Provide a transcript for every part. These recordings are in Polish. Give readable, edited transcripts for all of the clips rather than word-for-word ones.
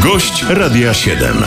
Gość Radia 7.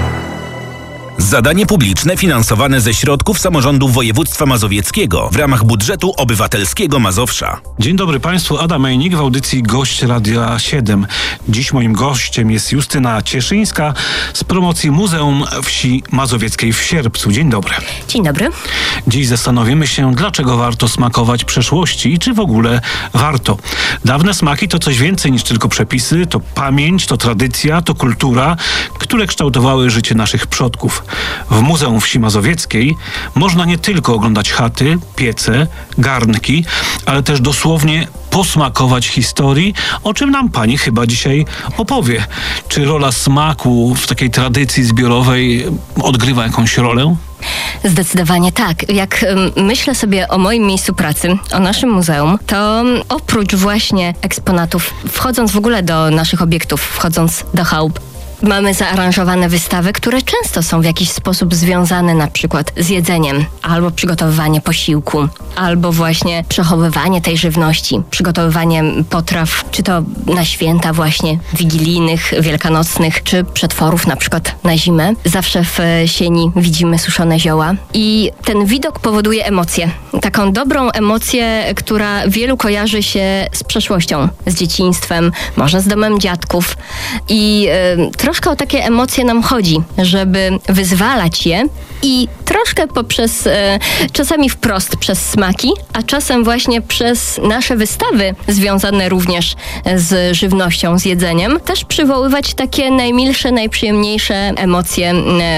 Zadanie publiczne finansowane ze środków samorządu województwa mazowieckiego w ramach budżetu obywatelskiego Mazowsza. Dzień dobry Państwu, Adam Majnik w audycji Gość Radia 7. Dziś moim gościem jest Justyna Cieszyńska z promocji Muzeum Wsi Mazowieckiej w Sierpcu. Dzień dobry. Dzień dobry. Dziś zastanowimy się, dlaczego warto smakować przeszłości i czy w ogóle warto. Dawne smaki to coś więcej niż tylko przepisy, to pamięć, to tradycja, to kultura, które kształtowały życie naszych przodków. W Muzeum Wsi Mazowieckiej można nie tylko oglądać chaty, piece, garnki, ale też dosłownie posmakować historii, o czym nam pani chyba dzisiaj opowie. Czy rola smaku w takiej tradycji zbiorowej odgrywa jakąś rolę? Zdecydowanie tak. Jak myślę sobie o moim miejscu pracy, o naszym muzeum, to oprócz właśnie eksponatów, wchodząc w ogóle do naszych obiektów, wchodząc do chałup, mamy zaaranżowane wystawy, które często są w jakiś sposób związane na przykład z jedzeniem, albo przygotowywanie posiłku, albo właśnie przechowywanie tej żywności, przygotowywanie potraw, czy to na święta właśnie wigilijnych, wielkanocnych, czy przetworów na przykład na zimę. Zawsze w sieni widzimy suszone zioła i ten widok powoduje emocję. Taką dobrą emocję, która wielu kojarzy się z przeszłością, z dzieciństwem, może z domem dziadków i troszkę o takie emocje nam chodzi, żeby wyzwalać je i troszkę poprzez, czasami wprost przez smaki, a czasem właśnie przez nasze wystawy związane również z żywnością, z jedzeniem, też przywoływać takie najmilsze, najprzyjemniejsze emocje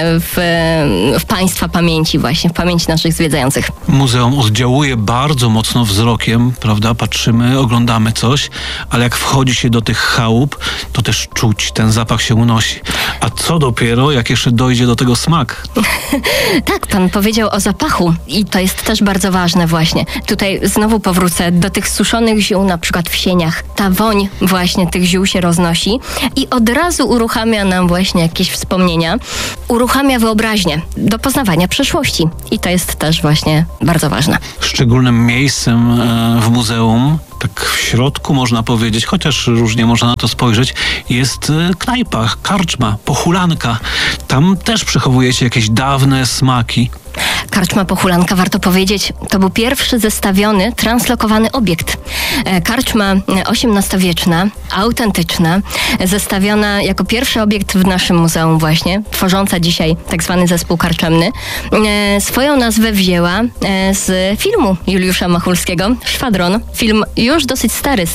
w Państwa pamięci właśnie, w pamięci naszych zwiedzających. Muzeum oddziałuje bardzo mocno wzrokiem, prawda? Patrzymy, oglądamy coś, ale jak wchodzi się do tych chałup, to też czuć, ten zapach się unosi. A co dopiero, jak jeszcze dojdzie do tego smak? Tak, pan powiedział o zapachu i to jest też bardzo ważne właśnie. Tutaj znowu powrócę do tych suszonych ziół, na przykład w sieniach. Ta woń właśnie tych ziół się roznosi i od razu uruchamia nam właśnie jakieś wspomnienia, uruchamia wyobraźnię do poznawania przeszłości i to jest też właśnie bardzo ważne. Szczególnym miejscem w muzeum, tak w środku można powiedzieć, chociaż różnie można na to spojrzeć, jest knajpa, karczma, pochulanka. Tam też przechowujecie jakieś dawne smaki. Karczma Pochulanka, warto powiedzieć, to był pierwszy zestawiony, translokowany obiekt. Karczma XVIII-wieczna, autentyczna, zestawiona jako pierwszy obiekt w naszym muzeum właśnie, tworząca dzisiaj tak zwany zespół karczemny. Swoją nazwę wzięła z filmu Juliusza Machulskiego, Szwadron. Film już dosyć stary, z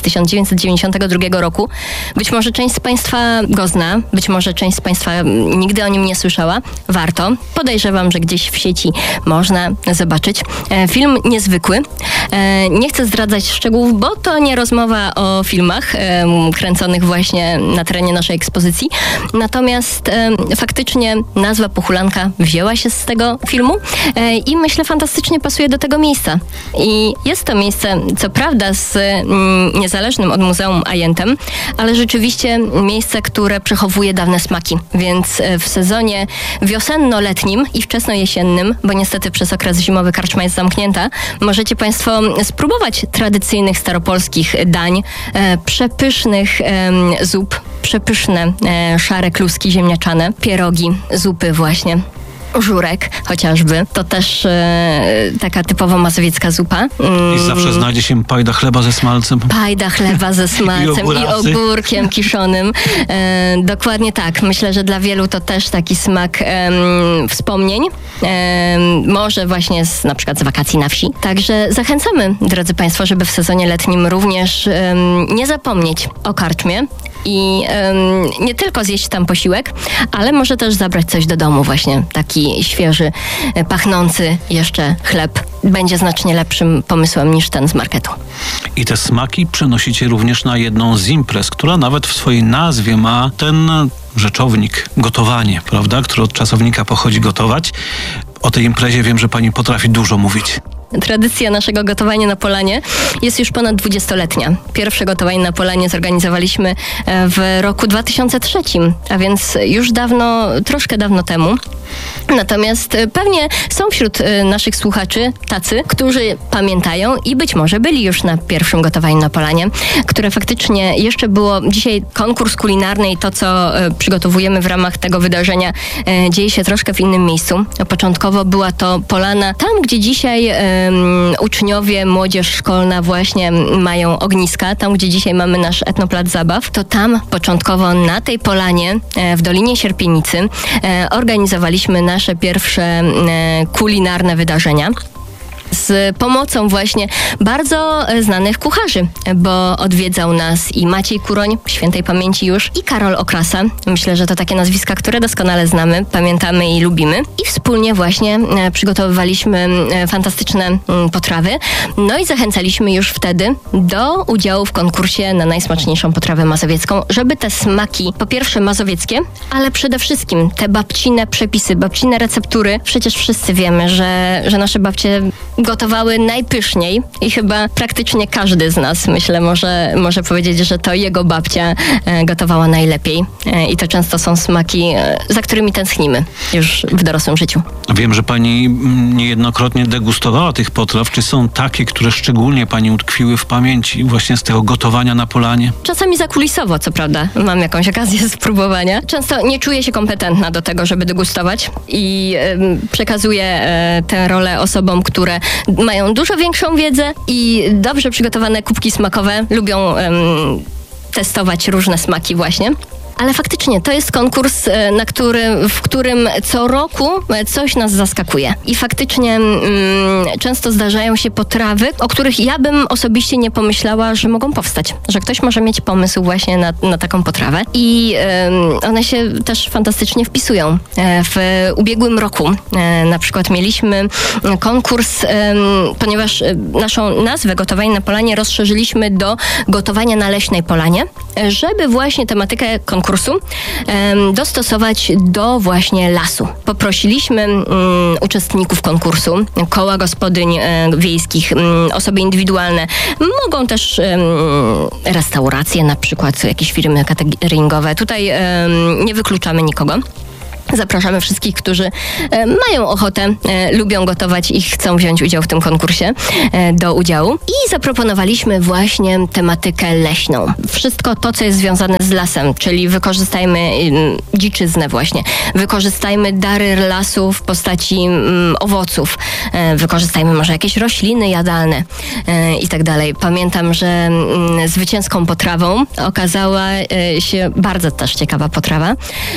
1992 roku. Być może część z Państwa go zna, być może część z Państwa nigdy o nim nie słyszała. Warto. Podejrzewam, że gdzieś w sieci można zobaczyć. Film niezwykły. Nie chcę zdradzać szczegółów, bo to nie rozmowa o filmach kręconych właśnie na terenie naszej ekspozycji. Natomiast faktycznie nazwa Pochulanka wzięła się z tego filmu i myślę fantastycznie pasuje do tego miejsca. I jest to miejsce, co prawda z niezależnym od muzeum ajentem, ale rzeczywiście miejsce, które przechowuje dawne smaki. Więc w sezonie wiosenno-letnim i wczesno-jesiennym, bo niestety przez okres zimowy karczma jest zamknięta, możecie Państwo spróbować tradycyjnych staropolskich dań, przepysznych zup, przepyszne szare kluski ziemniaczane, pierogi, zupy właśnie. Żurek chociażby, to też taka typowo mazowiecka zupa. I zawsze znajdzie się pajda chleba ze smalcem. Pajda chleba ze smalcem i ogórkiem kiszonym. Dokładnie tak. Myślę, że dla wielu to też taki smak wspomnień. Może właśnie na przykład z wakacji na wsi. Także zachęcamy, drodzy Państwo, żeby w sezonie letnim również nie zapomnieć o karczmie i nie tylko zjeść tam posiłek, ale może też zabrać coś do domu właśnie. Taki świeży, pachnący jeszcze chleb będzie znacznie lepszym pomysłem niż ten z marketu. I te smaki przenosicie również na jedną z imprez, która nawet w swojej nazwie ma ten rzeczownik, gotowanie, prawda? Który od czasownika pochodzi gotować. O tej imprezie wiem, że pani potrafi dużo mówić. Tradycja naszego gotowania na polanie jest już ponad 20-letnia. Pierwsze gotowanie na polanie zorganizowaliśmy w roku 2003, a więc już dawno, troszkę dawno temu. Natomiast pewnie są wśród naszych słuchaczy tacy, którzy pamiętają i być może byli już na pierwszym gotowaniu na polanie, które faktycznie jeszcze było dzisiaj konkurs kulinarny i to, co przygotowujemy w ramach tego wydarzenia, dzieje się troszkę w innym miejscu. Początkowo była to polana tam, gdzie dzisiaj uczniowie, młodzież szkolna właśnie mają ogniska, tam, gdzie dzisiaj mamy nasz etnoplac zabaw, to tam początkowo na tej polanie w Dolinie Sierpienicy organizowaliśmy nasze pierwsze kulinarne wydarzenia z pomocą właśnie bardzo znanych kucharzy, bo odwiedzał nas i Maciej Kuroń, świętej pamięci już, i Karol Okrasa. Myślę, że to takie nazwiska, które doskonale znamy, pamiętamy i lubimy. I wspólnie właśnie przygotowywaliśmy fantastyczne potrawy. No i zachęcaliśmy już wtedy do udziału w konkursie na najsmaczniejszą potrawę mazowiecką, żeby te smaki, po pierwsze mazowieckie, ale przede wszystkim te babcine przepisy, babcine receptury. Przecież wszyscy wiemy, że nasze babcie gotowały najpyszniej i chyba praktycznie każdy z nas, myślę, może powiedzieć, że to jego babcia gotowała najlepiej. I to często są smaki, za którymi tęsknimy już w dorosłym życiu. Wiem, że pani niejednokrotnie degustowała tych potraw. Czy są takie, które szczególnie pani utkwiły w pamięci właśnie z tego gotowania na polanie? Czasami zakulisowo, co prawda, mam jakąś okazję spróbowania. Często nie czuję się kompetentna do tego, żeby degustować i przekazuję tę rolę osobom, które mają dużo większą wiedzę i dobrze przygotowane kubki smakowe, lubią testować różne smaki właśnie. Ale faktycznie to jest konkurs, w którym co roku coś nas zaskakuje. I faktycznie często zdarzają się potrawy, o których ja bym osobiście nie pomyślała, że mogą powstać. Że ktoś może mieć pomysł właśnie na taką potrawę. I one się też fantastycznie wpisują. W ubiegłym roku na przykład mieliśmy konkurs, ponieważ naszą nazwę gotowanie na polanie rozszerzyliśmy do gotowania na leśnej polanie, żeby właśnie tematykę konkursu dostosować do właśnie lasu. Poprosiliśmy uczestników konkursu, koła gospodyń wiejskich, osoby indywidualne, mogą też restauracje, na przykład jakieś firmy cateringowe. Tutaj nie wykluczamy nikogo. Zapraszamy wszystkich, którzy mają ochotę, lubią gotować i chcą wziąć udział w tym konkursie do udziału. I zaproponowaliśmy właśnie tematykę leśną. Wszystko to, co jest związane z lasem, czyli wykorzystajmy dziczyznę właśnie. Wykorzystajmy dary lasu w postaci owoców. Wykorzystajmy może jakieś rośliny jadalne i tak dalej. Pamiętam, że zwycięską potrawą okazała się bardzo też ciekawa potrawa.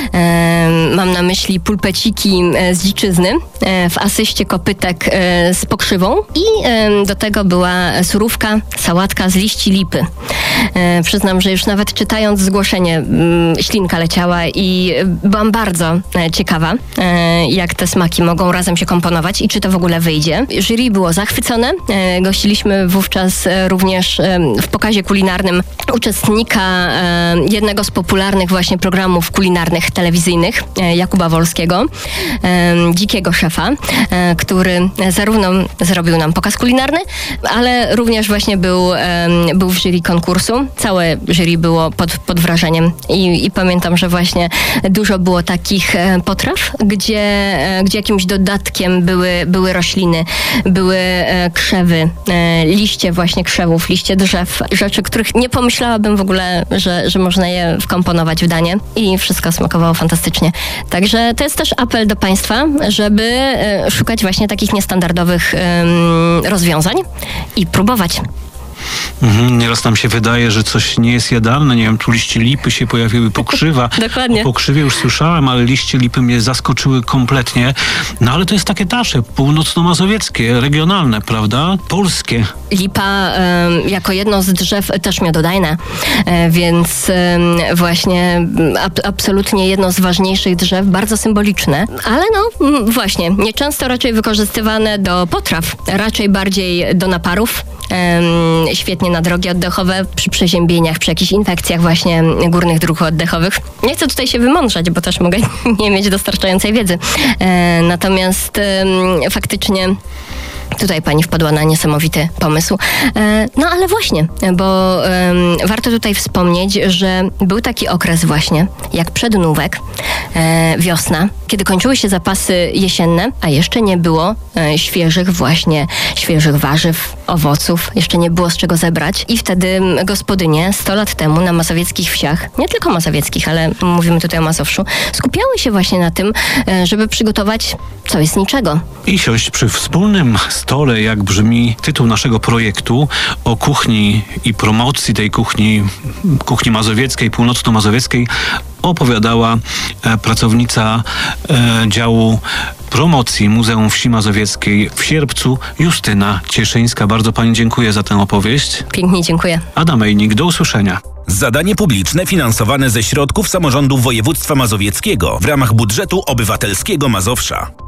Mam na myśli pulpeciki z dziczyzny w asyście kopytek z pokrzywą i do tego była surówka, sałatka z liści lipy. Przyznam, że już nawet czytając zgłoszenie ślinka leciała i byłam bardzo ciekawa, jak te smaki mogą razem się komponować i czy to w ogóle wyjdzie. Jury było zachwycone. Gościliśmy wówczas również w pokazie kulinarnym uczestnika jednego z popularnych właśnie programów kulinarnych telewizyjnych, Jakuba Wolskiego, Dzikiego Szefa, który zarówno zrobił nam pokaz kulinarny, ale również właśnie był w jury konkursu. Całe jury było pod wrażeniem i pamiętam, że właśnie dużo było takich potraw, gdzie jakimś dodatkiem były rośliny, były krzewy, liście właśnie krzewów, liście drzew, rzeczy, których nie pomyślałabym w ogóle, że można je wkomponować w danie i wszystko smakowało fantastycznie. Także to jest też apel do Państwa, żeby szukać właśnie takich niestandardowych rozwiązań i próbować. Nieraz nam się wydaje, że coś nie jest jadalne. Nie wiem, tu liście lipy się pojawiły, pokrzywa. Dokładnie. O pokrzywie już słyszałem, ale liście lipy mnie zaskoczyły kompletnie. No ale to jest takie nasze, północno-mazowieckie, regionalne, prawda? Polskie. Lipa jako jedno z drzew też miododajne, więc właśnie absolutnie jedno z ważniejszych drzew, bardzo symboliczne, ale no właśnie, nieczęsto raczej wykorzystywane do potraw, raczej bardziej do naparów, świetnie na drogi oddechowe, przy przeziębieniach, przy jakichś infekcjach właśnie górnych dróg oddechowych. Nie chcę tutaj się wymądrzać, bo też mogę nie mieć dostarczającej wiedzy. Natomiast faktycznie Tutaj pani wpadła na niesamowity pomysł. No ale właśnie, bo warto tutaj wspomnieć, że był taki okres właśnie, jak przednówek, wiosna, kiedy kończyły się zapasy jesienne, a jeszcze nie było świeżych warzyw, owoców, jeszcze nie było z czego zebrać. I wtedy gospodynie 100 lat temu na mazowieckich wsiach, nie tylko mazowieckich, ale mówimy tutaj o Mazowszu, skupiały się właśnie na tym, żeby przygotować coś z niczego. I siąść przy wspólnym stole, jak brzmi tytuł naszego projektu, o kuchni i promocji tej kuchni mazowieckiej, północno-mazowieckiej, opowiadała pracownica działu promocji Muzeum Wsi Mazowieckiej w Sierpcu, Justyna Cieszyńska. Bardzo pani dziękuję za tę opowieść. Pięknie dziękuję. Adam Ejnik, do usłyszenia. Zadanie publiczne finansowane ze środków samorządu województwa mazowieckiego w ramach budżetu obywatelskiego Mazowsza.